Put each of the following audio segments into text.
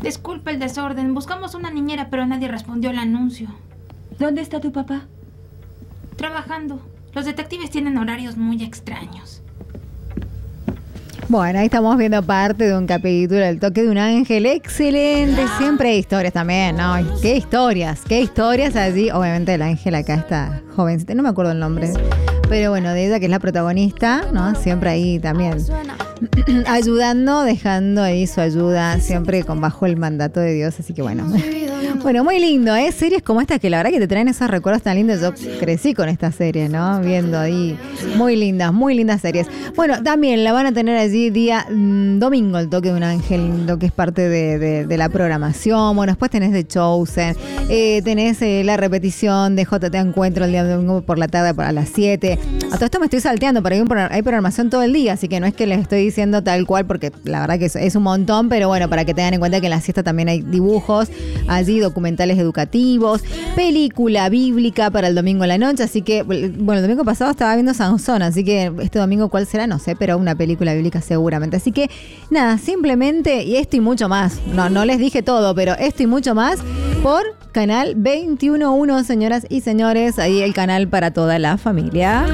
Disculpa el desorden. Buscamos una niñera, pero nadie respondió al anuncio. ¿Dónde está tu papá? Trabajando. Los detectives tienen horarios muy extraños. Bueno, ahí estamos viendo parte de un capítulo del Toque de un Ángel. Excelente. Siempre hay historias también, ¿no? Qué historias allí. Obviamente el ángel acá está jovencita. No me acuerdo el nombre. Pero bueno, de ella que es la protagonista, ¿no? Siempre ahí también ayudando, dejando ahí su ayuda, siempre bajo el mandato de Dios. Así que bueno. Bueno, muy lindo, ¿eh? Series como esta que la verdad que te traen esos recuerdos tan lindos. Yo crecí con esta serie, ¿no? Viendo ahí. Muy lindas series. Bueno, también la van a tener allí día domingo, el Toque de un Ángel, lo que es parte de la programación. Bueno, después tenés The Chosen, tenés la repetición de JT Encuentro el día domingo por la tarde a las 7. A todo esto me estoy salteando, pero hay programación todo el día, así que no es que les estoy diciendo tal cual, porque la verdad que es un montón, pero bueno, para que tengan en cuenta que en la siesta también hay dibujos, allí documentales educativos, película bíblica para el domingo en la noche, así que, bueno, el domingo pasado estaba viendo Sansón, así que este domingo cuál será, no sé, pero una película bíblica seguramente. Así que, nada, simplemente, y esto y mucho más, no les dije todo, pero esto y mucho más por Canal 21.1, señoras y señores, ahí el canal para toda la familia.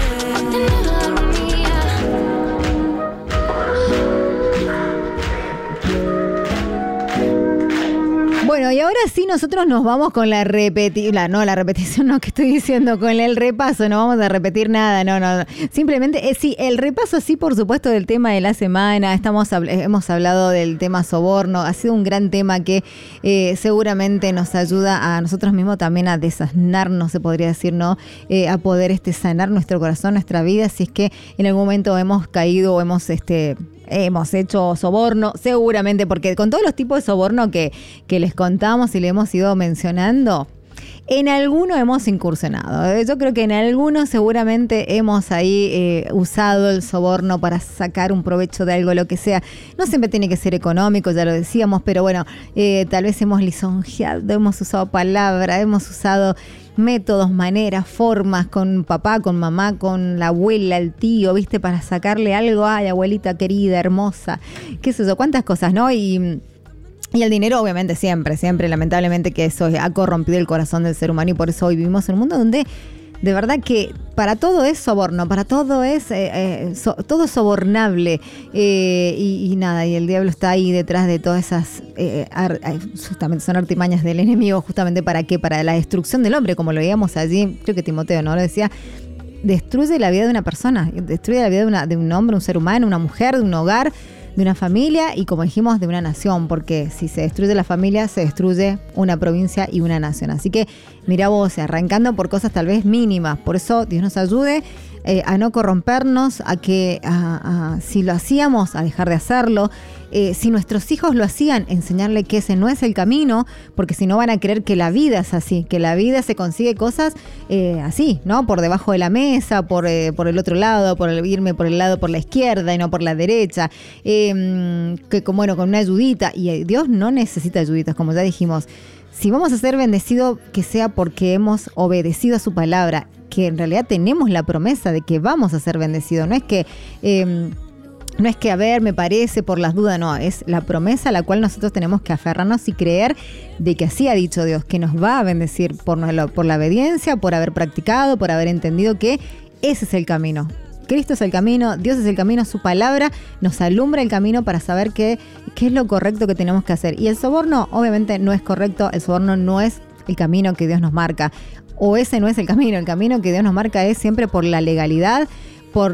Bueno, y ahora sí nosotros nos vamos con la repetición, que estoy diciendo, con el repaso, no vamos a repetir nada, no. Simplemente, sí, el repaso sí, por supuesto, del tema de la semana, hemos hablado del tema soborno, ha sido un gran tema que seguramente nos ayuda a nosotros mismos también a desasnarnos, se podría decir, ¿no? A poder sanar nuestro corazón, nuestra vida, si es que en algún momento hemos caído o hemos hecho soborno, seguramente, porque con todos los tipos de soborno que les contamos y le hemos ido mencionando, en alguno hemos incursionado. Yo creo que en alguno seguramente hemos ahí usado el soborno para sacar un provecho de algo, lo que sea. No siempre tiene que ser económico, ya lo decíamos, pero bueno, tal vez hemos lisonjeado, hemos usado palabras, hemos usado métodos, maneras, formas con papá, con mamá, con la abuela, el tío, ¿viste? Para sacarle algo. Ay, abuelita querida, hermosa, qué sé yo, cuántas cosas, ¿no? Y el dinero, obviamente, siempre, lamentablemente, que eso ha corrompido el corazón del ser humano, y por eso hoy vivimos en un mundo donde de verdad que para todo es soborno, para todo es todo es sobornable, y nada, y el diablo está ahí detrás de todas esas justamente son artimañas del enemigo, justamente ¿para qué? Para la destrucción del hombre, como lo veíamos allí, creo que Timoteo, ¿no? Lo decía, destruye la vida de una persona, destruye la vida de un hombre, un ser humano, una mujer, de un hogar, de una familia y, como dijimos, de una nación, porque si se destruye la familia, se destruye una provincia y una nación. Así que mira vos, arrancando por cosas tal vez mínimas. Por eso Dios nos ayude a no corrompernos, a que si lo hacíamos, a dejar de hacerlo. Si nuestros hijos lo hacían, enseñarle que ese no es el camino, porque si no van a creer que la vida es así, que la vida se consigue cosas así, ¿no? Por debajo de la mesa, por el otro lado, irme por el lado por la izquierda y no por la derecha, con una ayudita. Y Dios no necesita ayuditas, como ya dijimos. Si vamos a ser bendecidos, que sea porque hemos obedecido a su palabra, que en realidad tenemos la promesa de que vamos a ser bendecidos. No es que, a ver, me parece, por las dudas, no. Es la promesa a la cual nosotros tenemos que aferrarnos y creer de que así ha dicho Dios, que nos va a bendecir por la obediencia, por haber practicado, por haber entendido que ese es el camino. Cristo es el camino, Dios es el camino, su palabra nos alumbra el camino para saber qué es lo correcto que tenemos que hacer. Y el soborno obviamente no es correcto, el soborno no es el camino que Dios nos marca, o ese no es el camino que Dios nos marca es siempre por la legalidad, por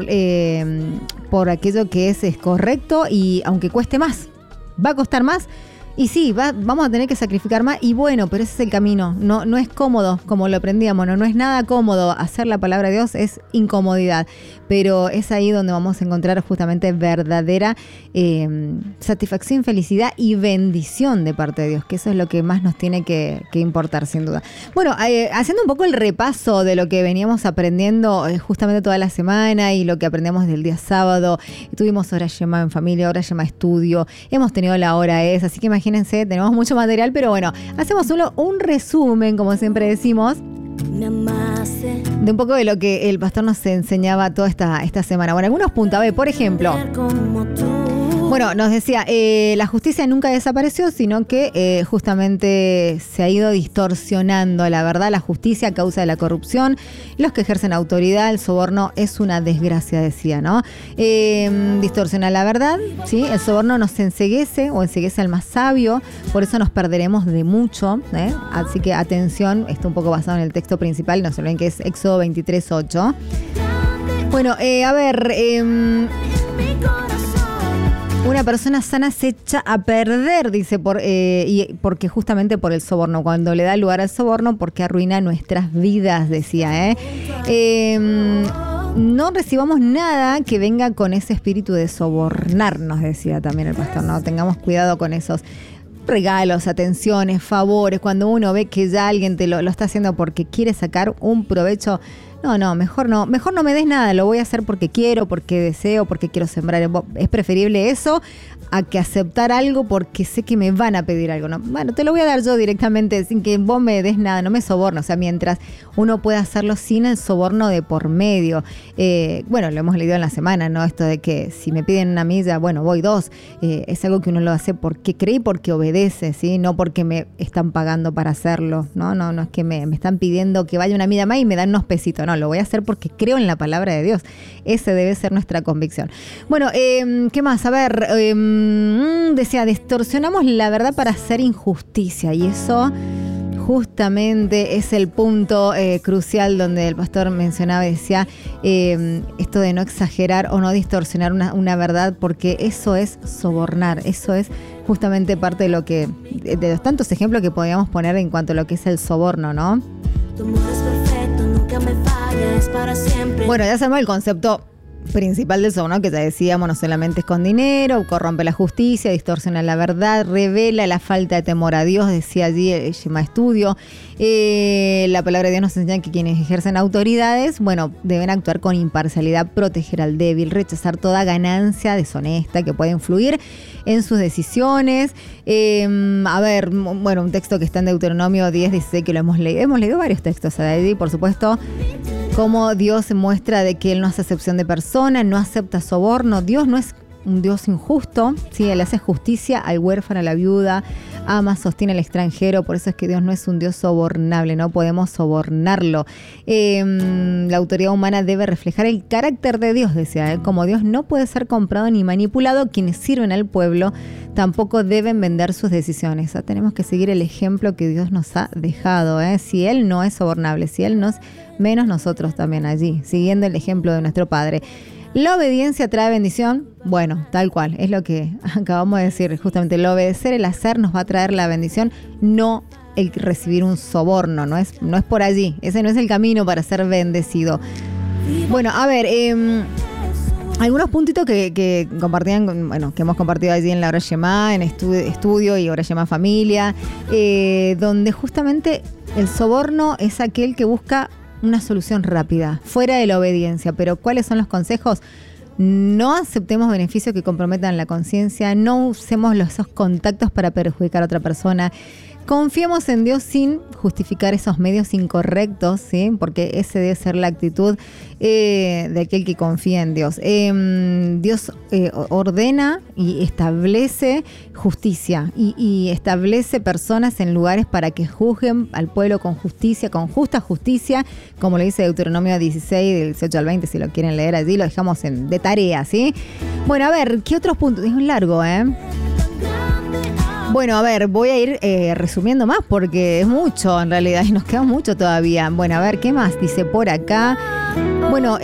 aquello que es correcto, y aunque cueste más, va a costar más. Y sí, vamos a tener que sacrificar más, y bueno, pero ese es el camino. No es cómodo, como lo aprendíamos, no es nada cómodo. Hacer la palabra de Dios es incomodidad, pero es ahí donde vamos a encontrar justamente verdadera satisfacción, felicidad y bendición de parte de Dios, que eso es lo que más nos tiene que importar, sin duda. Bueno, haciendo un poco el repaso de lo que veníamos aprendiendo justamente toda la semana y lo que aprendemos del día sábado. Tuvimos hora Shema en familia, hora Shema estudio, hemos tenido la hora así que imagínense, tenemos mucho material, pero bueno, hacemos solo un resumen, como siempre decimos, de un poco de lo que el pastor nos enseñaba toda esta semana. Bueno, algunos puntos, por ejemplo, Bueno, nos decía, la justicia nunca desapareció, sino que justamente se ha ido distorsionando. La verdad, la justicia a causa de la corrupción, los que ejercen autoridad, el soborno es una desgracia, decía, ¿no? Distorsiona la verdad, ¿sí? El soborno nos enceguece o enceguece al más sabio, por eso nos perderemos de mucho, ¿eh? Así que atención, está un poco basado en el texto principal, no se olviden que es Éxodo 23:8. Bueno, a ver... una persona sana se echa a perder, dice, porque justamente por el soborno, cuando le da lugar al soborno, porque arruina nuestras vidas, decía. No recibamos nada que venga con ese espíritu de sobornarnos, decía también el pastor, ¿no? Tengamos cuidado con esos regalos, atenciones, favores, cuando uno ve que ya alguien te lo está haciendo porque quiere sacar un provecho. No, mejor no me des nada, lo voy a hacer porque quiero, porque deseo, porque quiero sembrar. Es preferible eso a que aceptar algo porque sé que me van a pedir algo. No, bueno, te lo voy a dar yo directamente sin que vos me des nada, no me soborno. O sea, mientras uno pueda hacerlo sin el soborno de por medio. Bueno, lo hemos leído en la semana, ¿no? Esto de que si me piden una milla, bueno, voy 2. Es algo que uno lo hace porque cree y porque obedece, ¿sí? No porque me están pagando para hacerlo. No es que me están pidiendo que vaya una milla más y me dan unos pesitos. No, lo voy a hacer porque creo en la palabra de Dios. Ese debe ser nuestra convicción. Bueno, ¿qué más? A ver, decía, distorsionamos la verdad para hacer injusticia, y eso justamente es el punto crucial donde el pastor mencionaba y decía esto de no exagerar o no distorsionar una verdad, porque eso es sobornar, eso es justamente parte de lo que, de los tantos ejemplos que podríamos poner en cuanto a lo que es el soborno, ¿no? Tu amor es perfecto, nunca me falles, para siempre. Bueno, ya sabemos el concepto principal del soborno, que ya decíamos, no solamente es con dinero, corrompe la justicia, distorsiona la verdad, revela la falta de temor a Dios, decía allí el Shema Estudio. La palabra de Dios nos enseña que quienes ejercen autoridades, bueno, deben actuar con imparcialidad, proteger al débil, rechazar toda ganancia deshonesta que pueda influir en sus decisiones. A ver, bueno, un texto que está en Deuteronomio 10:16, que lo hemos leído varios textos allí, por supuesto, cómo Dios muestra de que Él no hace acepción de persona, no acepta soborno. Dios no es un Dios injusto, ¿sí? Él hace justicia al huérfano, a la viuda, ama, sostiene al extranjero. Por eso es que Dios no es un Dios sobornable, no podemos sobornarlo. La autoridad humana debe reflejar el carácter de Dios, decía, como Dios no puede ser comprado ni manipulado, quienes sirven al pueblo tampoco deben vender sus decisiones. O sea, tenemos que seguir el ejemplo que Dios nos ha dejado, ¿eh? Si Él no es sobornable, si Él no es, menos nosotros también allí, siguiendo el ejemplo de nuestro Padre. ¿La obediencia trae bendición? Bueno, tal cual, es lo que acabamos de decir. Justamente el obedecer, el hacer nos va a traer la bendición, no el recibir un soborno, no es por allí. Ese no es el camino para ser bendecido. Bueno, a ver, algunos puntitos que compartían, bueno, que hemos compartido allí en la Hora Shema, en estudio y Hora Shema Familia, donde justamente el soborno es aquel que busca una solución rápida, fuera de la obediencia. Pero ¿cuáles son los consejos? No aceptemos beneficios que comprometan la conciencia, no usemos esos contactos para perjudicar a otra persona. Confiemos en Dios sin justificar esos medios incorrectos, ¿sí? Porque esa debe ser la actitud de aquel que confía en Dios. Dios ordena y establece justicia y establece personas en lugares para que juzguen al pueblo con justicia, con justa justicia, como lo dice Deuteronomio 16, del 18 al 20, si lo quieren leer allí, lo dejamos de tarea, ¿sí? Bueno, a ver, ¿qué otros puntos? Es un largo, Bueno, a ver, voy a ir resumiendo más porque es mucho en realidad y nos queda mucho todavía. Bueno, a ver, ¿qué más dice por acá? Bueno,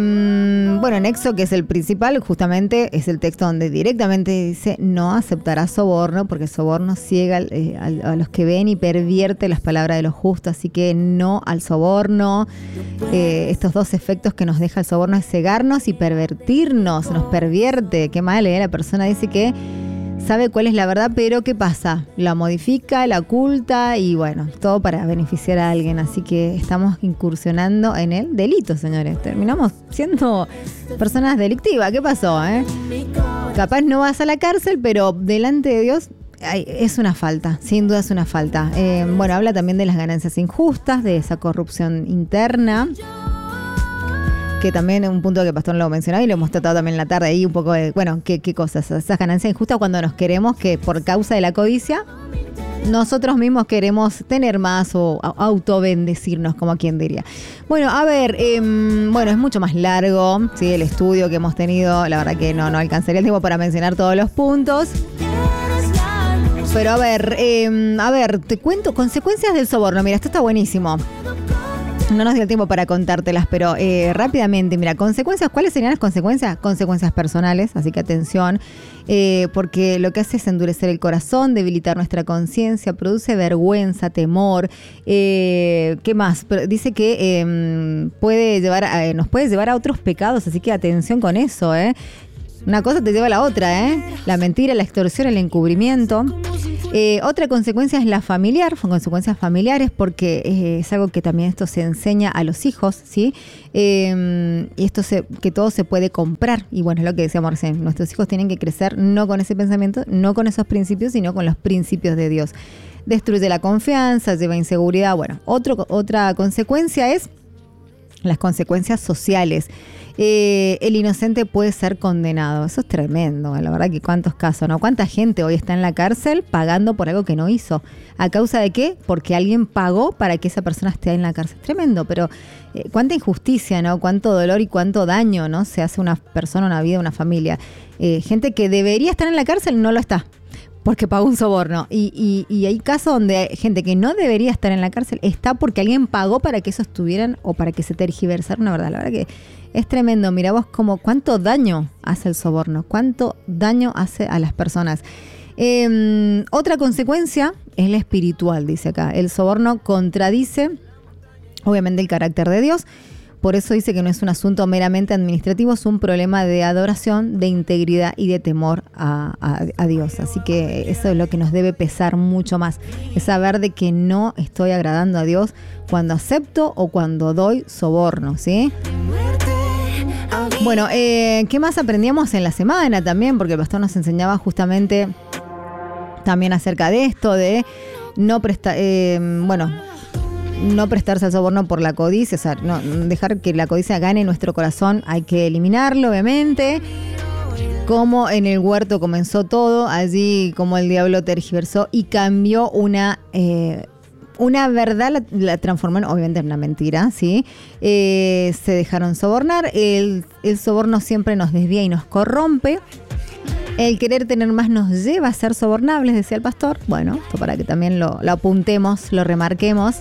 en Éxodo, que es el principal, justamente es el texto donde directamente dice no aceptará soborno, porque el soborno ciega a los que ven y pervierte las palabras de los justos, así que no al soborno. Estos dos efectos que nos deja el soborno es cegarnos y pervertirnos, nos pervierte. Qué mal, la persona dice que sabe cuál es la verdad, pero ¿qué pasa? La modifica, la oculta y bueno, todo para beneficiar a alguien. Así que estamos incursionando en el delito, señores. Terminamos siendo personas delictivas. ¿Qué pasó? Capaz no vas a la cárcel, pero delante de Dios es una falta, sin duda es una falta. Bueno, habla también de las ganancias injustas, de esa corrupción interna. que también es un punto que el pastor lo mencionó y lo hemos tratado también en la tarde, ahí un poco de, bueno, qué cosas, esas ganancias injustas cuando nos queremos que por causa de la codicia nosotros mismos queremos tener más o autobendecirnos, como quien diría. Bueno, a ver, bueno, es mucho más largo, ¿sí? El estudio que hemos tenido, la verdad que no alcanzaría el tiempo para mencionar todos los puntos. Pero a ver, te cuento consecuencias del soborno. Mira, esto está buenísimo. No nos dio el tiempo para contártelas, pero rápidamente, mira, consecuencias, ¿cuáles serían las consecuencias? Consecuencias personales, así que atención, porque lo que hace es endurecer el corazón, debilitar nuestra conciencia, produce vergüenza, temor, ¿qué más? Pero dice que nos puede llevar a otros pecados, así que atención con eso, Una cosa te lleva a la otra, La mentira, la extorsión, el encubrimiento. Otra consecuencia es la familiar, son consecuencias familiares porque es algo que también esto se enseña a los hijos, ¿sí? Y esto que todo se puede comprar. Y bueno, es lo que decíamos recién, nuestros hijos tienen que crecer no con ese pensamiento, no con esos principios, sino con los principios de Dios. Destruye la confianza, lleva inseguridad. Bueno, otra consecuencia es las consecuencias sociales. El inocente puede ser condenado. Eso es tremendo, la verdad que cuántos casos, ¿no? ¿Cuánta gente hoy está en la cárcel pagando por algo que no hizo? ¿A causa de qué? Porque alguien pagó para que esa persona esté en la cárcel. Tremendo, pero cuánta injusticia, ¿no? Cuánto dolor y cuánto daño, ¿no? Se hace a una persona, una vida, una familia. Gente que debería estar en la cárcel no lo está, porque pagó un soborno. Y hay casos donde hay gente que no debería estar en la cárcel está porque alguien pagó para que eso estuvieran o para que se tergiversara una verdad. La verdad que es tremendo. Mirá vos como cuánto daño hace el soborno, cuánto daño hace a las personas. Otra consecuencia es la espiritual, dice acá. El soborno contradice, obviamente, el carácter de Dios. Por eso dice que no es un asunto meramente administrativo, es un problema de adoración, de integridad y de temor a Dios. Así que eso es lo que nos debe pesar mucho más. Es saber de que no estoy agradando a Dios cuando acepto o cuando doy soborno, ¿sí? Bueno, ¿qué más aprendíamos en la semana también? Porque el pastor nos enseñaba justamente también acerca de esto, de no prestarse al soborno por la codicia, o sea, no dejar que la codicia gane nuestro corazón, hay que eliminarlo, obviamente. Como en el huerto comenzó todo, allí como el diablo tergiversó y cambió una verdad, la transformó obviamente en una mentira, ¿sí? Se dejaron sobornar, el soborno siempre nos desvía y nos corrompe. El querer tener más nos lleva a ser sobornables, decía el pastor. Bueno, esto para que también lo apuntemos, lo remarquemos.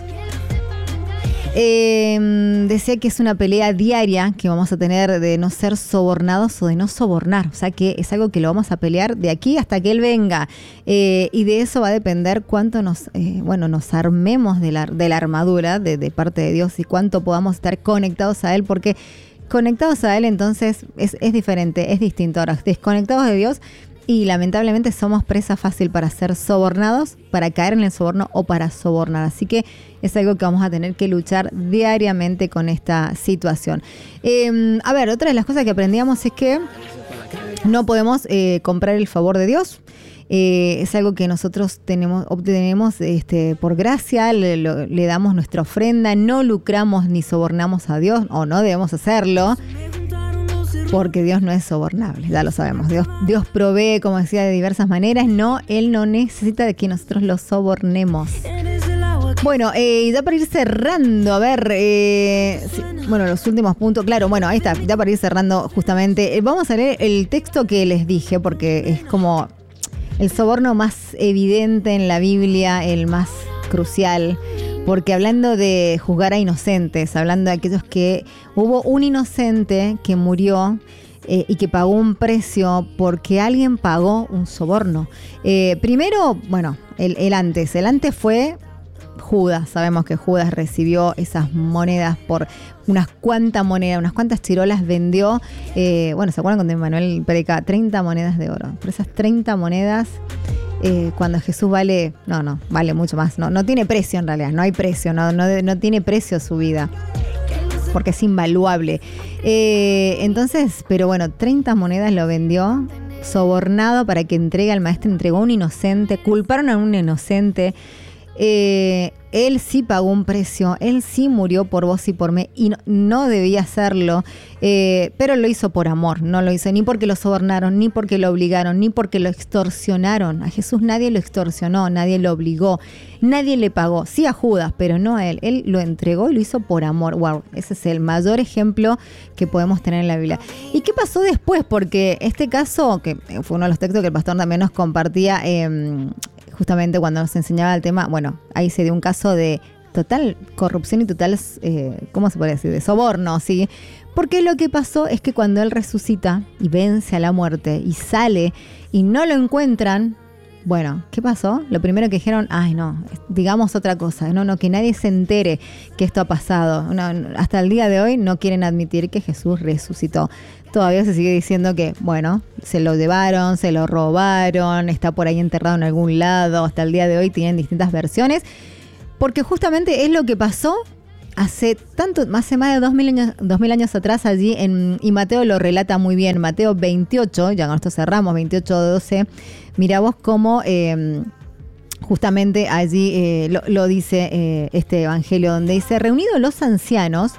Decía que es una pelea diaria que vamos a tener de no ser sobornados o de no sobornar. O sea que es algo que lo vamos a pelear de aquí hasta que Él venga. Y de eso va a depender cuánto nos armemos de la armadura de parte de Dios y cuánto podamos estar conectados a Él, porque conectados a Él entonces es diferente, es distinto. Ahora, desconectados de Dios y lamentablemente somos presa fácil para ser sobornados, para caer en el soborno o para sobornar. Así que es algo que vamos a tener que luchar diariamente con esta situación. A ver, otra de las cosas que aprendíamos es que no podemos comprar el favor de Dios. Es algo que nosotros obtenemos por gracia, le damos nuestra ofrenda, no lucramos ni sobornamos a Dios, o no debemos hacerlo, porque Dios no es sobornable, ya lo sabemos. Dios provee, como decía, de diversas maneras. Él no necesita de que nosotros lo sobornemos. Bueno, ya para ir cerrando, a ver, los últimos puntos, claro, bueno, ahí está, ya para ir cerrando justamente, vamos a leer el texto que les dije, porque es como el soborno más evidente en la Biblia, el más crucial, porque hablando de juzgar a inocentes, hablando de aquellos que hubo un inocente que murió y que pagó un precio porque alguien pagó un soborno. Primero, el antes fue Judas. Sabemos que Judas recibió esas monedas por unas cuantas chirolas vendió. ¿Se acuerdan cuando Manuel predica 30 monedas de oro? Por esas 30 monedas, cuando Jesús vale mucho más. No tiene precio en realidad, no hay precio, no tiene precio su vida, porque es invaluable. Entonces, pero bueno, 30 monedas lo vendió, sobornado para que entregue al maestro, entregó a un inocente, culparon a un inocente. Él sí pagó un precio, Él sí murió por vos y por mí, y no debía hacerlo, pero lo hizo por amor, no lo hizo ni porque lo sobornaron, ni porque lo obligaron, ni porque lo extorsionaron. A Jesús nadie lo extorsionó, nadie lo obligó, nadie le pagó, sí a Judas, pero no a Él lo entregó y lo hizo por amor. Wow, ese es el mayor ejemplo que podemos tener en la Biblia. ¿Y qué pasó después? Porque este caso, que fue uno de los textos que el pastor también nos compartía, justamente cuando nos enseñaba el tema, bueno, ahí se dio un caso de total corrupción y total, ¿cómo se puede decir? De soborno, ¿sí? Porque lo que pasó es que cuando él resucita y vence a la muerte y sale y no lo encuentran, bueno, ¿qué pasó? Lo primero que dijeron, ay no, digamos otra cosa, no, que nadie se entere que esto ha pasado. No, hasta el día de hoy no quieren admitir que Jesús resucitó. Todavía se sigue diciendo que, bueno, se lo llevaron, se lo robaron, está por ahí enterrado en algún lado. Hasta el día de hoy tienen distintas versiones, porque justamente es lo que pasó hace más de 2000 años atrás allí, y Mateo lo relata muy bien. Mateo 28, ya con esto cerramos, 28:12, mirá vos cómo justamente allí lo dice este evangelio, donde dice, reunidos los ancianos,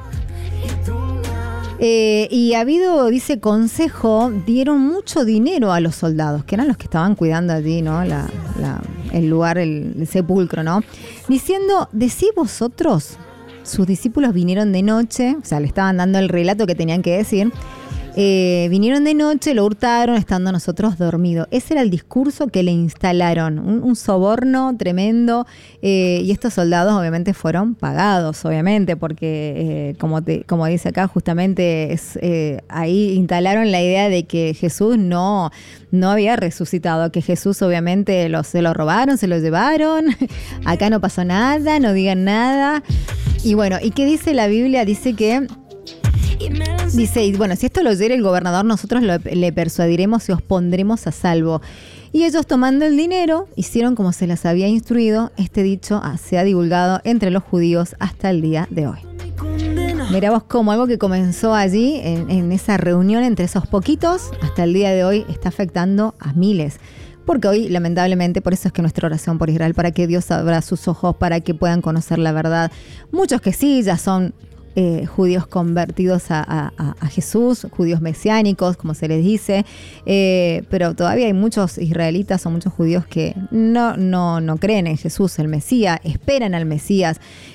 y habido, dice, consejo, dieron mucho dinero a los soldados, que eran los que estaban cuidando allí, ¿no? El lugar, el sepulcro, ¿no? Diciendo, decís vosotros, sus discípulos vinieron de noche, o sea, le estaban dando el relato que tenían que decir. Vinieron de noche, lo hurtaron, estando nosotros dormidos. Ese era el discurso que le instalaron, un soborno tremendo, y estos soldados obviamente fueron pagados, obviamente, porque como dice acá, justamente ahí instalaron la idea de que Jesús no había resucitado, que Jesús obviamente se lo robaron, se lo llevaron, acá no pasó nada, no digan nada. Y bueno, ¿y qué dice la Biblia? Dice que dice, y bueno, si esto lo oyera el gobernador, nosotros le persuadiremos y os pondremos a salvo. Y ellos, tomando el dinero, hicieron como se les había instruido. Este dicho se ha divulgado entre los judíos hasta el día de hoy. Mirá vos cómo algo que comenzó allí, en esa reunión entre esos poquitos, hasta el día de hoy está afectando a miles. Porque hoy, lamentablemente, por eso es que nuestra oración por Israel, para que Dios abra sus ojos, para que puedan conocer la verdad. Muchos que sí, ya son judíos convertidos a Jesús, judíos mesiánicos, como se les dice, pero todavía hay muchos israelitas o muchos judíos que no creen en Jesús, el Mesías, esperan al Mesías,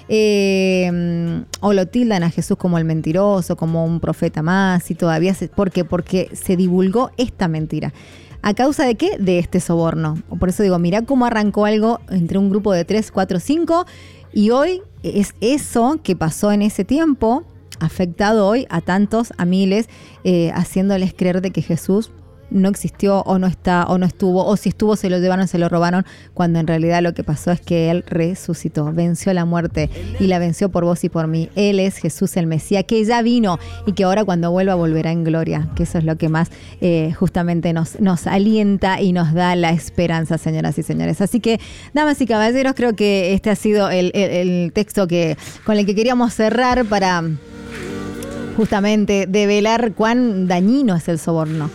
o lo tildan a Jesús como el mentiroso, como un profeta más, y todavía porque se divulgó esta mentira. ¿A causa de qué? De este soborno. Por eso digo, mirá cómo arrancó algo entre un grupo de 3, 4, 5, y hoy es eso que pasó en ese tiempo, afectado hoy a tantos, a miles, haciéndoles creer de que Jesús no existió o no está o no estuvo, o si estuvo se lo llevaron, se lo robaron, cuando en realidad lo que pasó es que Él resucitó, venció la muerte y la venció por vos y por mí. Él es Jesús el Mesías, que ya vino y que ahora cuando vuelva volverá en gloria, que eso es lo que más justamente nos alienta y nos da la esperanza, señoras y señores. Así que, damas y caballeros, creo que este ha sido el texto con el que queríamos cerrar, para justamente develar cuán dañino es el soborno.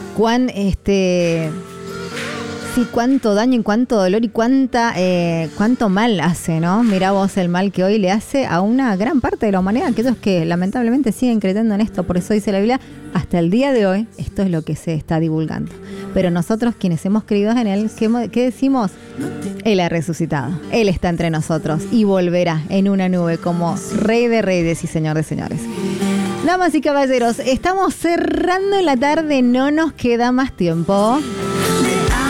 Cuánto daño y cuánto dolor y cuánto mal hace, ¿no? Mirá vos el mal que hoy le hace a una gran parte de la humanidad, aquellos que lamentablemente siguen creyendo en esto. Por eso dice la Biblia, hasta el día de hoy, esto es lo que se está divulgando. Pero nosotros, quienes hemos creído en Él, ¿qué decimos? Él ha resucitado, Él está entre nosotros y volverá en una nube como Rey de Reyes y Señor de Señores. Damas y caballeros, estamos cerrando la tarde, no nos queda más tiempo.